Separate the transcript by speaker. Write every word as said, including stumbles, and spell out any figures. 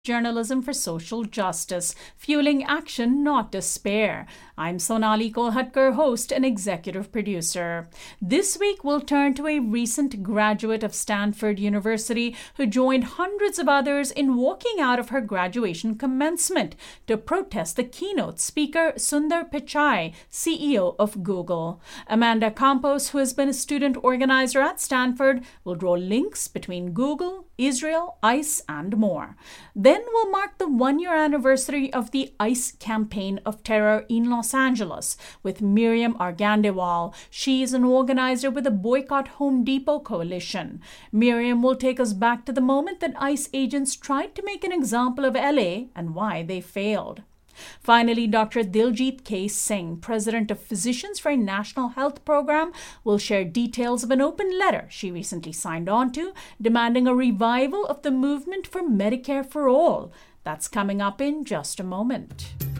Speaker 1: Journalism for Social Justice, fueling action, not despair. I'm Sonali Kolhatkar, host and executive producer. This week, we'll turn to a recent graduate of Stanford University who joined hundreds of others in walking out of her graduation commencement to protest the keynote speaker Sundar Pichai, C E O of Google. Amanda Campos, who has been a student organizer at Stanford, will draw links between Google, Israel, ICE, and more. Then we'll mark the one-year anniversary of the ICE campaign of terror in Los Angeles with Miriam Argandewal. She is an organizer with the Boycott Home Depot Coalition. Miriam will take us back to the moment that ICE agents tried to make an example of L A and why they failed. Finally, Doctor Diljit K. Singh, president of Physicians for a National Health Program, will share details of an open letter she recently signed on to, demanding a revival of the movement for Medicare for All. That's coming up in just a moment.